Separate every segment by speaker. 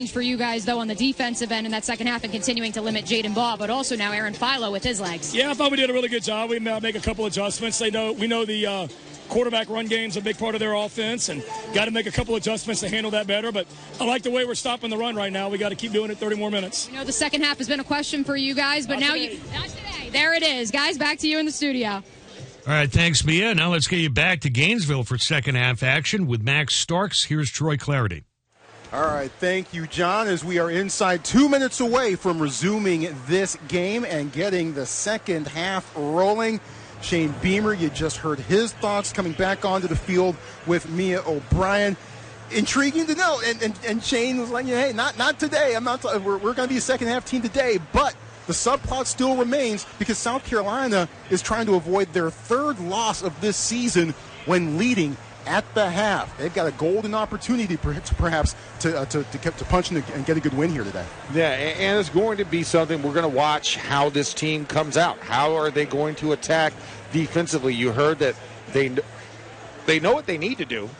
Speaker 1: For you guys, though, on the defensive end in that second half and continuing to limit Jaden Ball, but also now Aaron Philo with his legs.
Speaker 2: Yeah, I thought we did a really good job. We make a couple adjustments. We know the quarterback run game's a big part of their offense, and got to make a couple adjustments to handle that better. But I like the way we're stopping the run right now. We got to keep doing it 30 more minutes.
Speaker 1: You know, the second half has been a question for you guys, but not today. There it is. Guys, back to you in the studio.
Speaker 3: All right, thanks, Mia. Now let's get you back to Gainesville for second half action with Max Starks. Here's Troy Clarity.
Speaker 4: All right, thank you, John, as we are inside 2 minutes away from resuming this game and getting the second half rolling. Shane Beamer, you just heard his thoughts coming back onto the field with Mia O'Brien. Intriguing to know, and Shane was like, hey, not today. We're going to be a second half team today, but the subplot still remains because South Carolina is trying to avoid their third loss of this season when leading at the half. They've got a golden opportunity perhaps to punch and get a good win here today.
Speaker 5: Yeah, and it's going to be something we're going to watch how this team comes out. How are they going to attack defensively? You heard that they know what they need to do,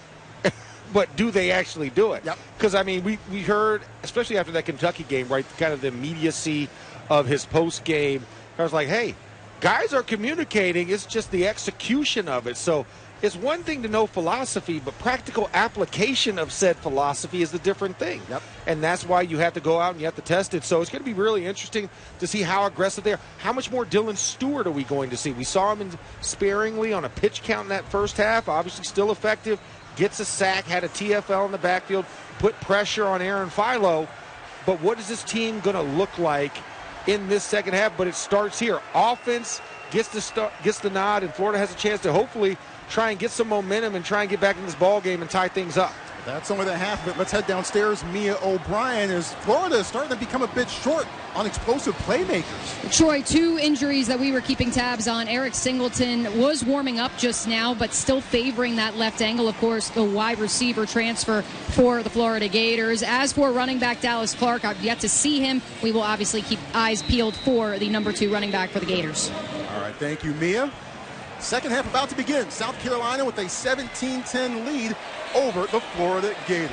Speaker 5: but do they actually do it?
Speaker 4: Yep.
Speaker 5: Because, I mean, we heard, especially after that Kentucky game, right, kind of the immediacy of his post game. I was like, hey, guys are communicating. It's just the execution of it. So it's one thing to know philosophy, but practical application of said philosophy is a different thing.
Speaker 4: Yep. And
Speaker 5: that's why you have to go out and you have to test it. So it's going to be really interesting to see how aggressive they are. How much more Dylan Stewart are we going to see? We saw him sparingly on a pitch count in that first half. Obviously still effective. Gets a sack, had a TFL in the backfield, put pressure on Aaron Philo. But what is this team going to look like in this second half? But it starts here. Offense gets the nod, and Florida has a chance to hopefully try and get some momentum and try and get back in this ball game and tie things up.
Speaker 4: That's only the half of it. Let's head downstairs. Mia O'Brien, as Florida is starting to become a bit short on explosive playmakers.
Speaker 1: Troy, 2 injuries that we were keeping tabs on. Eric Singleton was warming up just now, but still favoring that left angle. Of course, the wide receiver transfer for the Florida Gators. As for running back Dallas Clark, I've yet to see him. We will obviously keep eyes peeled for the number 2 running back for the Gators.
Speaker 4: All right, thank you, Mia. Second half about to begin. South Carolina with a 17-10 lead over the Florida Gators.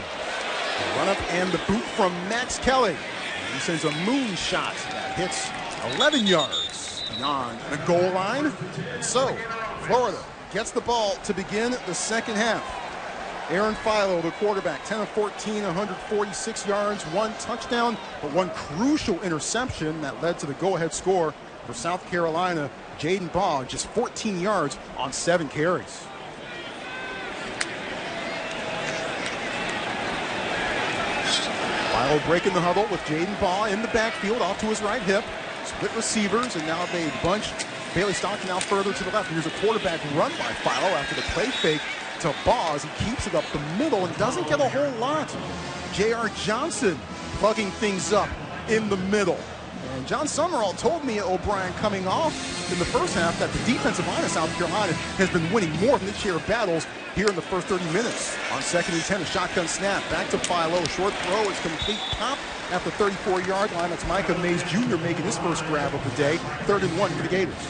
Speaker 4: The run up and the boot from Max Kelly. He sends a moonshot that hits 11 yards beyond the goal line. So Florida gets the ball to begin the second half. Aaron Philo, the quarterback, 10 of 14, 146 yards, 1 touchdown, but 1 crucial interception that led to the go-ahead score for South Carolina. Jaden Ball, just 14 yards on 7 carries. Philo breaking the huddle with Jaden Ball in the backfield off to his right hip. Split receivers, and now they bunch Bailey Stockton out further to the left. Here's a quarterback run by Philo after the play fake to Ball as he keeps it up the middle and doesn't get a whole lot. J.R. Johnson plugging things up in the middle. And John Summerall told me, O'Brien, coming off in the first half, that the defensive line of South Carolina has been winning more than its share of battles here in the first 30 minutes. On 2nd and 10, a shotgun snap. Back to Philo. Short throw is complete. Pop at the 34-yard line. That's Micah Mays Jr. making his first grab of the day. 3rd and 1 for the Gators.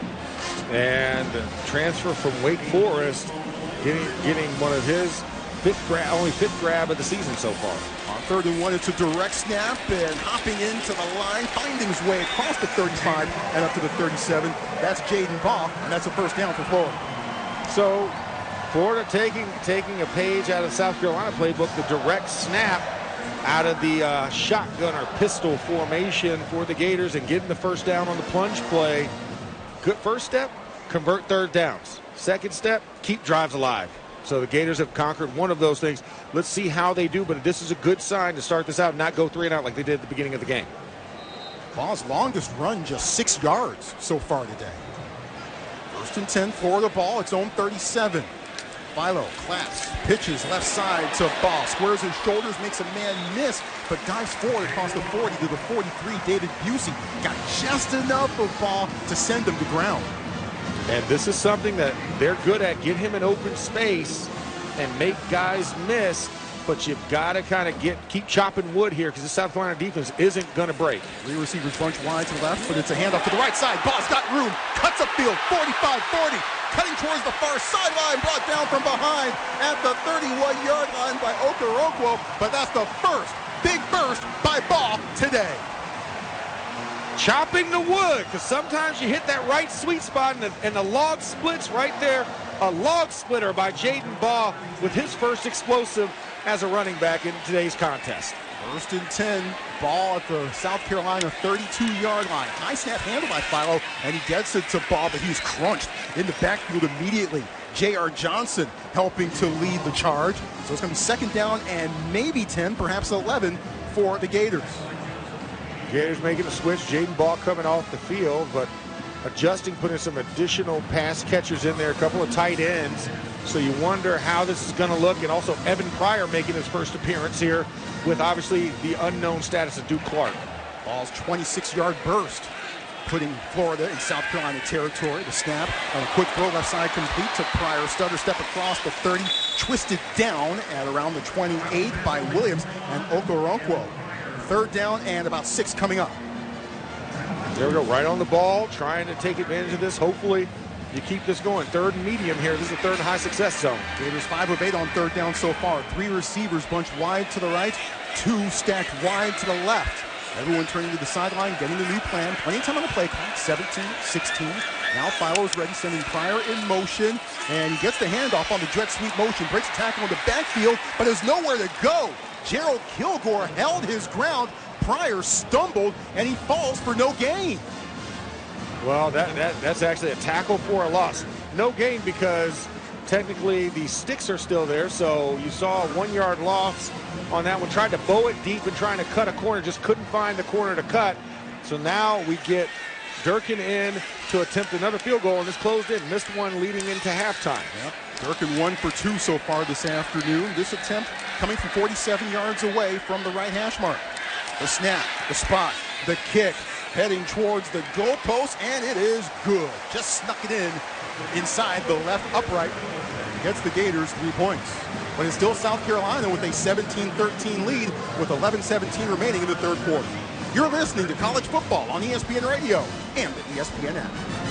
Speaker 5: And transfer from Wake Forest, getting one of his only fifth grab of the season so far.
Speaker 4: On 3rd and 1, it's a direct snap, and hopping into the line, finding his way across the 35 and up to the 37. That's Jaden Ball, and that's a first down for Florida.
Speaker 5: So Florida taking a page out of South Carolina playbook, the direct snap out of the shotgun or pistol formation for the Gators and getting the first down on the plunge play. Good first step, convert 3rd downs. Second step, keep drives alive. So the Gators have conquered one of those things. Let's see how they do, but this is a good sign to start this out and not go 3 and out like they did at the beginning of the game.
Speaker 4: Ball's longest run, just 6 yards so far today. 1st and 10, Florida ball, its own 37. Philo claps, pitches left side to Ball, squares his shoulders, makes a man miss, but dives forward across the 40 to the 43. David Busey got just enough of Ball to send him to ground.
Speaker 5: And this is something that they're good at. Get him in open space and make guys miss, but you've got to kind of keep chopping wood here because the South Carolina defense isn't going to break.
Speaker 4: 3 receivers bunch wide to the left, but it's a handoff to the right side. Ball's got room, cuts upfield, 45-40, cutting towards the far sideline, brought down from behind at the 31-yard line by Okoronkwo, but that's the first big burst by Ball today.
Speaker 5: Chopping the wood, because sometimes you hit that right sweet spot and the log splits right there. A log splitter by Jaden Baugh with his first explosive as a running back in today's contest.
Speaker 4: First and 10, Ball at the South Carolina 32-yard line. High snap handled by Philo, and he gets it to Ball, but he's crunched in the backfield immediately. J.R. Johnson helping to lead the charge. So it's going to be second down and maybe 10, perhaps 11 for the Gators.
Speaker 5: Gators making a switch. Jaden Ball coming off the field, but adjusting, putting some additional pass catchers in there, a couple of tight ends. So you wonder how this is going to look. And also Evan Pryor making his first appearance here with obviously the unknown status of Duke Clark.
Speaker 4: Ball's 26-yard burst, putting Florida in South Carolina territory. The snap on a quick throw left side complete to Pryor. Stutter step across the 30, twisted down at around the 28 by Williams and Okoronkwo. Third down and about 6 coming up.
Speaker 5: There we go, right on the ball, trying to take advantage of this. Hopefully you keep this going. Third and medium here. This is the third and high success zone.
Speaker 4: Gators 5 of 8 on third down so far. 3 receivers bunched wide to the right, 2 stacked wide to the left. Everyone turning to the sideline, getting the new plan. Plenty of time on the play clock. 17, 16. Now Philo's ready, sending Pryor in motion. And he gets the handoff on the jet sweep motion. Breaks the tackle in the backfield, but there's nowhere to go. Gerald Kilgore held his ground. Pryor stumbled, and he falls for no gain.
Speaker 5: Well, that's actually a tackle for a loss. No gain because technically the sticks are still there, so you saw a 1-yard loss on that one. Tried to bow it deep and trying to cut a corner, just couldn't find the corner to cut. So now we get Durkin in to attempt another field goal, and this closed in. Missed one leading into halftime.
Speaker 4: Yep. Durkin 1 for 2 so far this afternoon. This attempt coming from 47 yards away from the right hash mark. The snap, the spot, the kick, heading towards the goalpost, and it is good. Just snuck it in inside the left upright. Gets the Gators 3 points. But it's still South Carolina with a 17-13 lead with 11-17 remaining in the third quarter. You're listening to College Football on ESPN Radio and the ESPN app.